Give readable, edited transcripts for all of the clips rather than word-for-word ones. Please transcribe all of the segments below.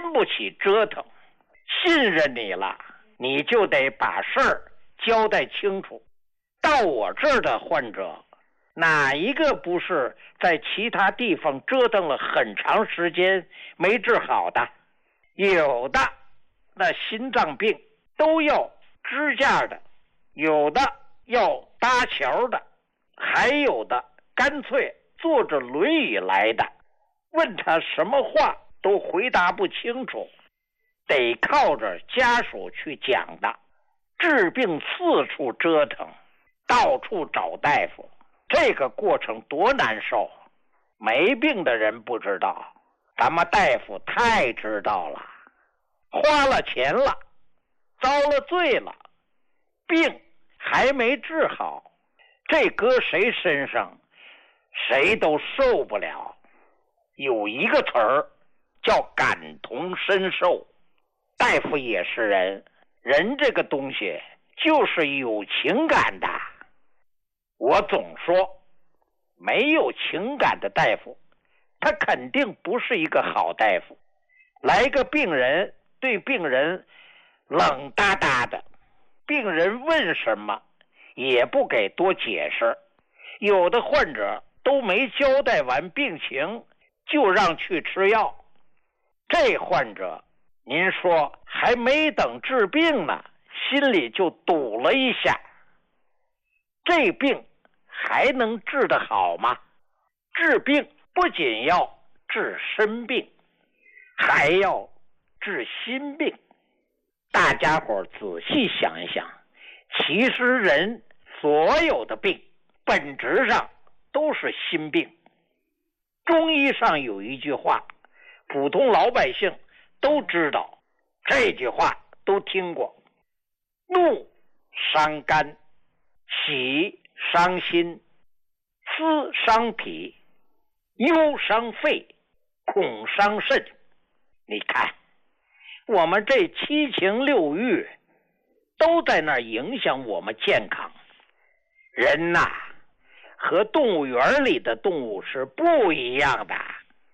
经不起折腾，信任你了，你就得把事儿交代清楚。到我这儿的患者，哪一个不是在其他地方折腾了很长时间没治好的？有的那心脏病都要支架的，有的要搭桥的，还有的干脆坐着轮椅来的，问他什么话都回答不清楚，得靠着家属去讲的。治病四处折腾，到处找大夫，这个过程多难受。没病的人不知道，咱们大夫太知道了。花了钱了，遭了罪了，病还没治好，这搁谁身上谁都受不了。有一个词儿叫感同身受，大夫也是人，人这个东西就是有情感的。我总说没有情感的大夫，他肯定不是一个好大夫。来个病人，对病人冷哒哒的，病人问什么也不给多解释，有的患者都没交代完病情就让去吃药。这患者您说还没等治病呢，心里就堵了一下，这病还能治得好吗？治病不仅要治身病，还要治心病。大家伙仔细想一想，其实人所有的病本质上都是心病。中医上有一句话，普通老百姓都知道，这句话都听过：怒伤肝，喜伤心，思伤脾，忧伤肺，恐伤肾。你看我们这七情六欲都在那儿影响我们健康。人呐，和动物园里的动物是不一样的。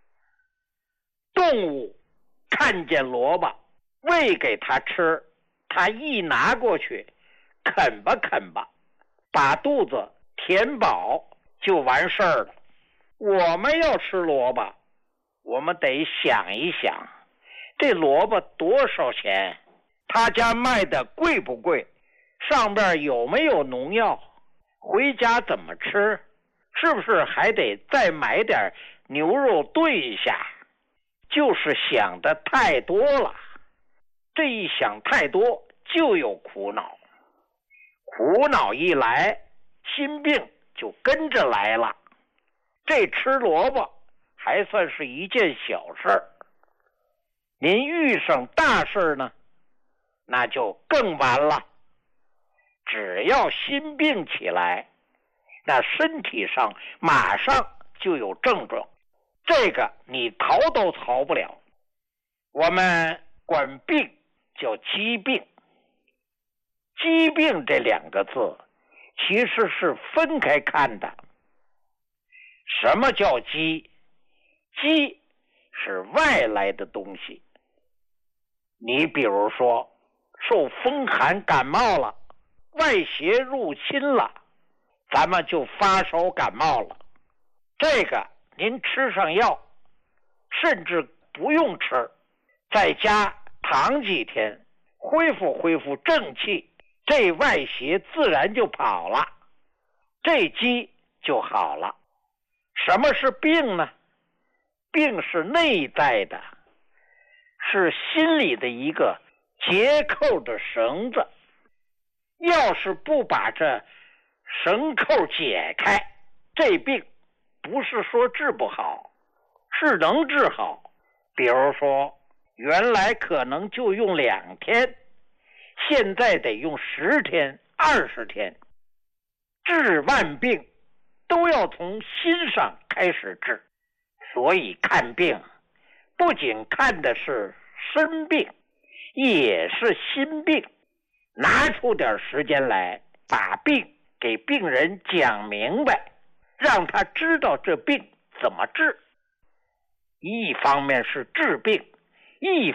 动物看见萝卜喂给它吃，它一拿过去啃吧啃吧，把肚子填饱就完事儿了。我们要吃萝卜，我们得想一想，这萝卜多少钱？他家卖的贵不贵？上边有没有农药？回家怎么吃？是不是还得再买点牛肉炖一下？就是想的太多了，这一想太多就有苦恼，苦恼一来，心病就跟着来了。这吃萝卜还算是一件小事儿，您遇上大事呢，那就更完了。只要心病起来，那身体上马上就有症状，这个你逃都逃不了。我们管病叫疾病，疾病这两个字其实是分开看的。什么叫疾？疾是外来的东西，你比如说受风寒感冒了，外邪入侵了，咱们就发烧感冒了。这个您吃上药，甚至不用吃，在家躺几天，恢复正气，这外邪自然就跑了，这疾就好了。什么是病呢？病是内在的，是心里的一个结扣的绳子。要是不把这绳扣解开，这病不是说治不好，是能治好。比如说原来可能就用2天，现在得用10天20天。治万病都要从心上开始治，所以看病不仅看的是身病，也是心病。拿出点时间来，把病给病人讲明白，让他知道这病怎么治。一方面是治病，一